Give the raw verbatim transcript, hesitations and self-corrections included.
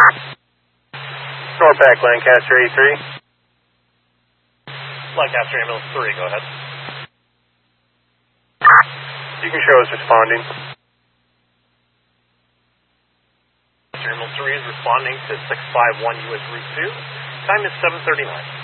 Norpac, Lancaster A three. Lancaster Ambulance three, go ahead. You can show us responding. Ambulance three is responding to six five one U S Route two. Time is seven thirty-nine.